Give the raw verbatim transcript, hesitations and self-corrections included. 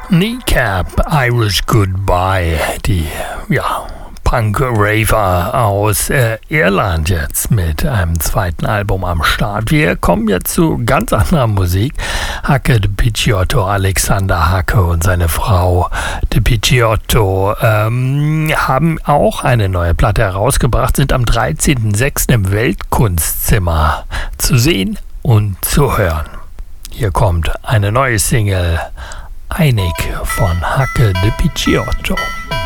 Kneecap, Irish Goodbye, die, ja, Punk-Raver aus äh, Irland jetzt mit einem zweiten Album am Start. Wir kommen jetzt zu ganz anderer Musik. Hacke de Picciotto, Alexander Hacke und seine Frau de Picciotto ähm, haben auch eine neue Platte herausgebracht, sind am dreizehnten sechsten im Weltkunstzimmer zu sehen und zu hören. Hier kommt eine neue Single, Einig von Hacke de Picciotto.